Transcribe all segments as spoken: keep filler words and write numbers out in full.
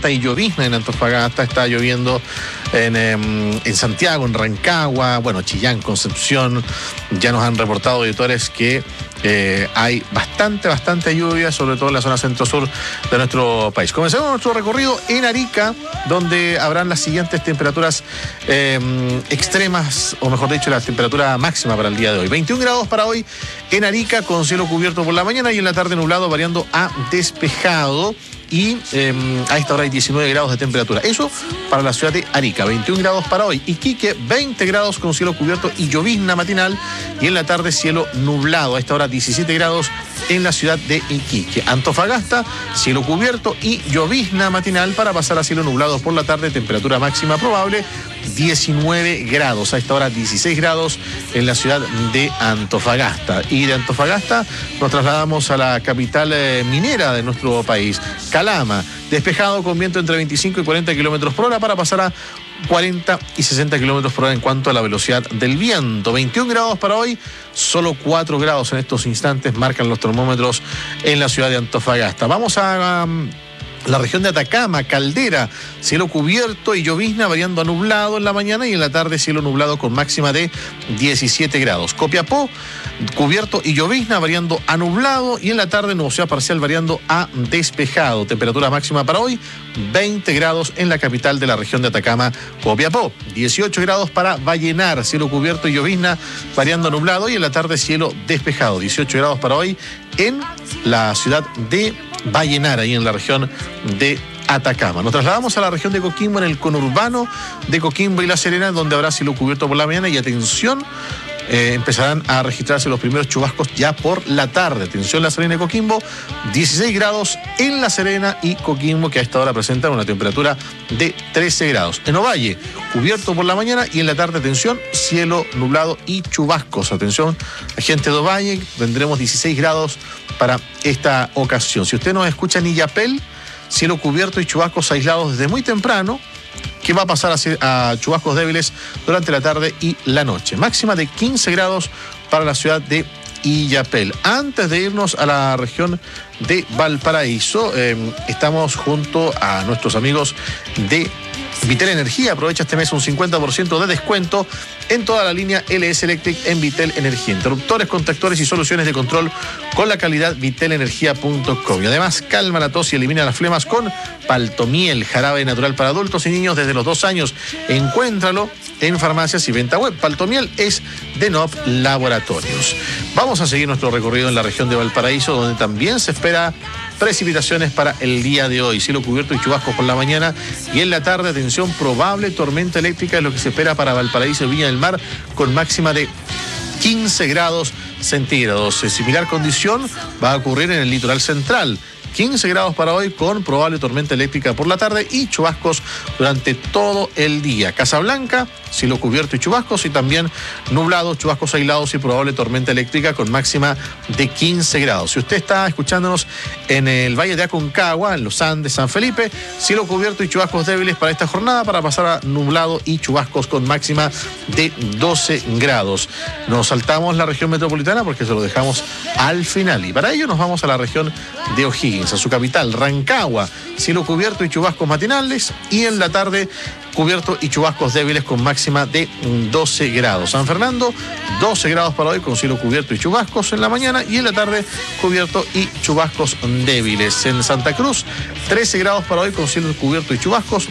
Antofagasta y llovizna en Antofagasta, está lloviendo en, eh, en Santiago, en Rancagua, bueno, Chillán, Concepción. Ya nos han reportado auditores que eh, hay bastante, bastante lluvia, sobre todo en la zona centro-sur de nuestro país. Comencemos nuestro recorrido en Arica, donde habrán las siguientes temperaturas eh, extremas, o mejor dicho, la temperatura máxima para el día de hoy. veintiún grados para hoy en Arica, con cielo cubierto por la mañana y en la tarde nublado, variando a despejado. Y eh, a esta hora hay diecinueve grados de temperatura. Eso para la ciudad de Arica. veintiún grados para hoy. Iquique, veinte grados con cielo cubierto y llovizna matinal. Y en la tarde cielo nublado. A esta hora diecisiete grados en la ciudad de Iquique. Antofagasta, cielo cubierto y llovizna matinal para pasar a cielo nublado por la tarde. Temperatura máxima probable diecinueve grados. A esta hora dieciséis grados en la ciudad de Antofagasta. Y de Antofagasta nos trasladamos a la capital eh, minera de nuestro país, Calama, despejado con viento entre veinticinco y cuarenta kilómetros por hora para pasar a cuarenta y sesenta kilómetros por hora en cuanto a la velocidad del viento. veintiún grados para hoy, solo cuatro grados en estos instantes marcan los termómetros en la ciudad de Antofagasta. Vamos a um, la región de Atacama, Caldera, cielo cubierto y llovizna variando a nublado en la mañana y en la tarde cielo nublado con máxima de diecisiete grados. Copiapó, cubierto y llovizna variando a nublado y en la tarde nubosidad parcial variando a despejado. Temperatura máxima para hoy, veinte grados en la capital de la región de Atacama, Copiapó. dieciocho grados para Vallenar, cielo cubierto y llovizna variando a nublado y en la tarde cielo despejado. dieciocho grados para hoy en la ciudad de Vallenar, ahí en la región de Atacama. Nos trasladamos a la región de Coquimbo, en el conurbano de Coquimbo y La Serena, donde habrá cielo cubierto por la mañana y atención, eh, empezarán a registrarse los primeros chubascos ya por la tarde. Atención, La Serena y Coquimbo, dieciséis grados en La Serena y Coquimbo, que a esta hora presentan una temperatura de trece grados. En Ovalle, cubierto por la mañana y en la tarde, atención, cielo nublado y chubascos. Atención, gente de Ovalle, tendremos dieciséis grados para esta ocasión. Si usted nos escucha en Illapel, cielo cubierto y chubascos aislados desde muy temprano, que va a pasar a, ser, a chubascos débiles durante la tarde y la noche. Máxima de quince grados para la ciudad de Illapel. Antes de irnos a la región de Valparaíso, eh, estamos junto a nuestros amigos de Vitel Energía. Aprovecha este mes un cincuenta por ciento de descuento en toda la línea L S Electric en Vitel Energía. Interruptores, contactores y soluciones de control con la calidad vitel energía punto com. Y además calma la tos y elimina las flemas con Paltomiel, jarabe natural para adultos y niños desde los dos años. Encuéntralo en farmacias y venta web. Paltomiel es de N O P Laboratorios. Vamos a seguir nuestro recorrido en la región de Valparaíso, donde también se espera precipitaciones para el día de hoy. Cielo cubierto y chubascos por la mañana y en la tarde, atención, probable tormenta eléctrica es lo que se espera para Valparaíso y Viña del Mar, con máxima de quince grados centígrados. Similar condición va a ocurrir en el litoral central. quince grados para hoy con probable tormenta eléctrica por la tarde y chubascos durante todo el día. Casablanca, cielo cubierto y chubascos y también nublado, chubascos aislados y probable tormenta eléctrica con máxima de quince grados. Si usted está escuchándonos en el Valle de Aconcagua, en los Andes, San Felipe, cielo cubierto y chubascos débiles para esta jornada para pasar a nublado y chubascos con máxima de doce grados. Nos saltamos la región metropolitana porque se lo dejamos al final y para ello nos vamos a la región de O'Higgins, a su capital, Rancagua, cielo cubierto y chubascos matinales y en la tarde cubierto y chubascos débiles con máxima de doce grados. San Fernando, doce grados para hoy con cielo cubierto y chubascos en la mañana y en la tarde cubierto y chubascos débiles. En Santa Cruz, trece grados para hoy con cielo cubierto y chubascos.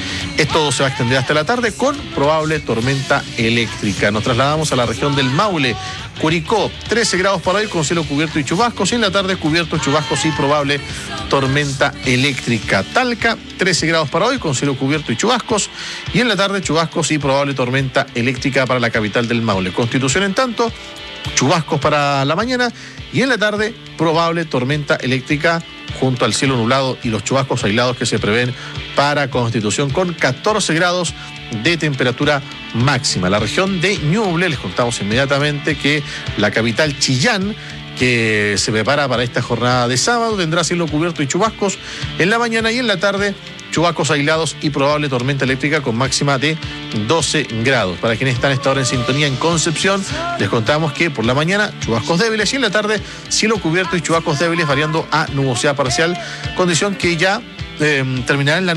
Esto se va a extender hasta la tarde con probable tormenta eléctrica. Nos trasladamos a la región del Maule, Curicó, trece grados para hoy con cielo cubierto y chubascos y en la tarde cubierto, chubascos y probable tormenta eléctrica. Talca, trece grados para hoy con cielo cubierto y chubascos y en la tarde chubascos y probable tormenta eléctrica para la capital del Maule. Constitución, en tanto, chubascos para la mañana y en la tarde probable tormenta eléctrica junto al cielo nublado y los chubascos aislados que se prevén para Constitución con catorce grados de temperatura máxima. La región de Ñuble, les contamos inmediatamente que la capital Chillán, que se prepara para esta jornada de sábado, tendrá cielo cubierto y chubascos en la mañana y en la tarde chubascos aislados y probable tormenta eléctrica con máxima de doce grados. Para quienes están a esta hora en sintonía en Concepción, les contamos que por la mañana chubascos débiles y en la tarde cielo cubierto y chubascos débiles variando a nubosidad parcial, condición que ya eh, terminará en la